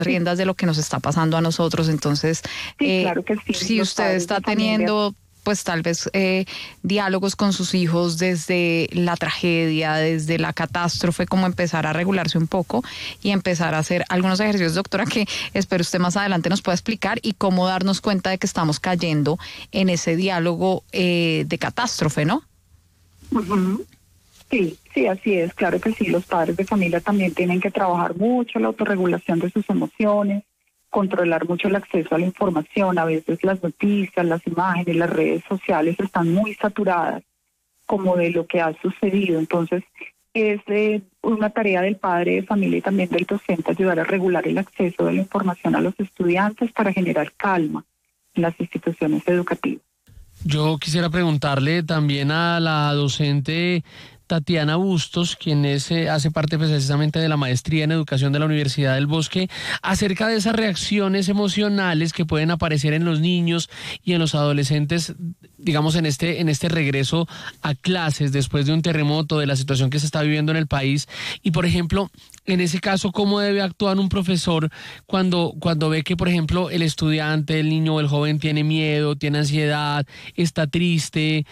riendas de lo que nos está pasando a nosotros. Entonces, sí, claro que sí. Si usted está teniendo pues tal vez diálogos con sus hijos desde la tragedia, desde la catástrofe, como empezar a regularse un poco y empezar a hacer algunos ejercicios, doctora, que espero usted más adelante nos pueda explicar, y cómo darnos cuenta de que estamos cayendo en ese diálogo de catástrofe, ¿no? Uh-huh. Sí, así es, claro que sí. Los padres de familia también tienen que trabajar mucho la autorregulación de sus emociones, controlar mucho el acceso a la información. A veces las noticias, las imágenes, las redes sociales están muy saturadas como de lo que ha sucedido. Entonces, es una tarea del padre de familia y también del docente ayudar a regular el acceso de la información a los estudiantes para generar calma en las instituciones educativas. Yo quisiera preguntarle también a la docente Tatiana Bustos, quien hace parte precisamente de la maestría en educación de la Universidad del Bosque, acerca de esas reacciones emocionales que pueden aparecer en los niños y en los adolescentes, digamos, en este regreso a clases después de un terremoto, de la situación que se está viviendo en el país. Y, por ejemplo, en ese caso, ¿cómo debe actuar un profesor cuando ve que, por ejemplo, el estudiante, el niño o el joven tiene miedo, tiene ansiedad, está triste,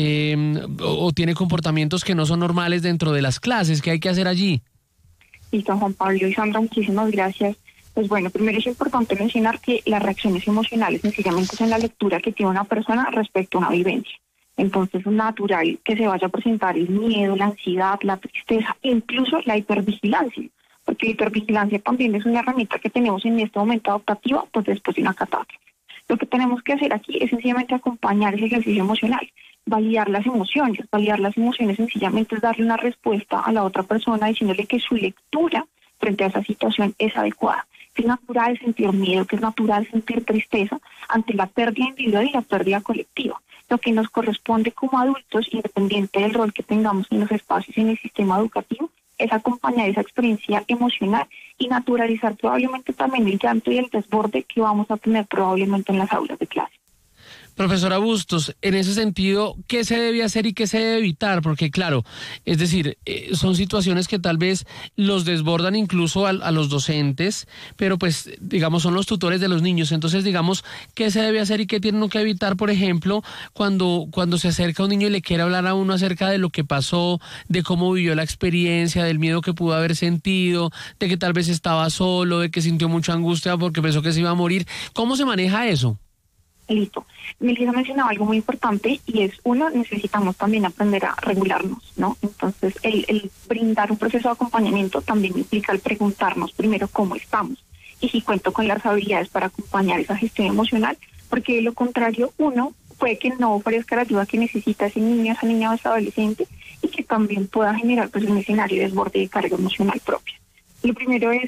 o tiene comportamientos que no son normales dentro de las clases? ¿Qué hay que hacer allí? Listo, Juan Pablo y Sandra, muchísimas gracias. Pues bueno, primero es importante mencionar que las reacciones emocionales sencillamente son la lectura que tiene una persona respecto a una vivencia. Entonces es natural que se vaya a presentar el miedo, la ansiedad, la tristeza, incluso la hipervigilancia, porque la hipervigilancia también es una herramienta que tenemos en este momento adaptativa, pues después de una catástrofe. Lo que tenemos que hacer aquí es sencillamente acompañar ese ejercicio emocional, validar las emociones. Validar las emociones sencillamente es darle una respuesta a la otra persona diciéndole que su lectura frente a esa situación es adecuada. Que es natural sentir miedo, que es natural sentir tristeza ante la pérdida individual y la pérdida colectiva. Lo que nos corresponde como adultos, independiente del rol que tengamos en los espacios y en el sistema educativo, es acompañar esa experiencia emocional y naturalizar probablemente también el llanto y el desborde que vamos a tener probablemente en las aulas de clase. Profesora Bustos, en ese sentido, ¿qué se debe hacer y qué se debe evitar? Porque claro, es decir, son situaciones que tal vez los desbordan incluso a los docentes, pero pues digamos son los tutores de los niños. Entonces digamos, ¿qué se debe hacer y qué tiene uno que evitar, por ejemplo, cuando se acerca un niño y le quiere hablar a uno acerca de lo que pasó, de cómo vivió la experiencia, del miedo que pudo haber sentido, de que tal vez estaba solo, de que sintió mucha angustia porque pensó que se iba a morir? ¿Cómo se maneja eso? Listo. Melissa mencionaba algo muy importante y es, uno, necesitamos también aprender a regularnos, ¿no? Entonces, el brindar un proceso de acompañamiento también implica el preguntarnos primero cómo estamos y si cuento con las habilidades para acompañar esa gestión emocional, porque de lo contrario, uno puede que no ofrezca la ayuda que necesita ese niño, esa niña o ese adolescente y que también pueda generar pues un escenario de desborde de carga emocional propia. Lo primero es...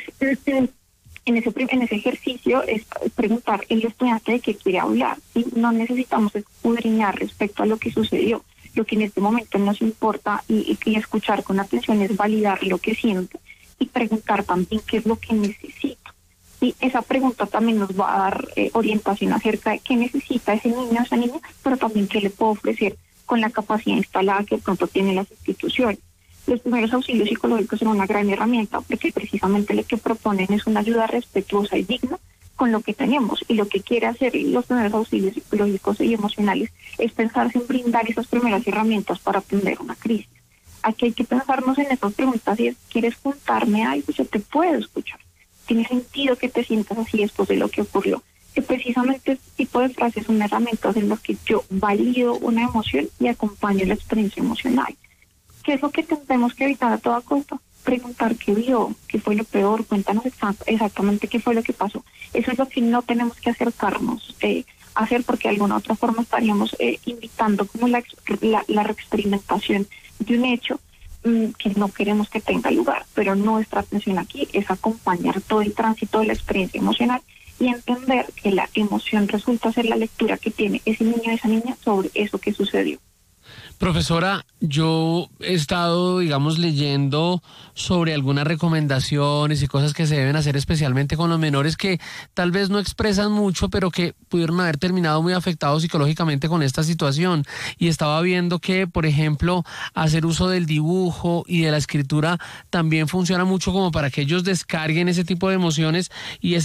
En ese ejercicio es preguntar el estudiante de qué quiere hablar. ¿Sí? No necesitamos escudriñar respecto a lo que sucedió. Lo que en este momento nos importa y escuchar con atención es validar lo que siente y preguntar también qué es lo que necesita. Y esa pregunta también nos va a dar orientación acerca de qué necesita ese niño o esa niña, pero también qué le puedo ofrecer con la capacidad instalada que de pronto tienen las instituciones. Los primeros auxilios psicológicos son una gran herramienta porque precisamente lo que proponen es una ayuda respetuosa y digna con lo que tenemos, y lo que quiere hacer los primeros auxilios psicológicos y emocionales es pensarse en brindar esas primeras herramientas para atender una crisis. Aquí hay que pensarnos en estas preguntas y es, ¿quieres contarme algo? Yo te puedo escuchar. ¿Tiene sentido que te sientas así después de lo que ocurrió? Que precisamente este tipo de frases son herramientas en las que yo valido una emoción y acompaño la experiencia emocional. ¿Qué es lo que tenemos que evitar a toda costa? Preguntar qué vio, qué fue lo peor, cuéntanos exactamente qué fue lo que pasó. Eso es lo que no tenemos que acercarnos a hacer, porque de alguna otra forma estaríamos invitando como la reexperimentación de un hecho que no queremos que tenga lugar. Pero nuestra atención aquí es acompañar todo el tránsito de la experiencia emocional y entender que la emoción resulta ser la lectura que tiene ese niño o esa niña sobre eso que sucedió. Profesora, yo he estado, digamos, leyendo sobre algunas recomendaciones y cosas que se deben hacer especialmente con los menores que tal vez no expresan mucho, pero que pudieron haber terminado muy afectados psicológicamente con esta situación. Y estaba viendo que, por ejemplo, hacer uso del dibujo y de la escritura también funciona mucho como para que ellos descarguen ese tipo de emociones y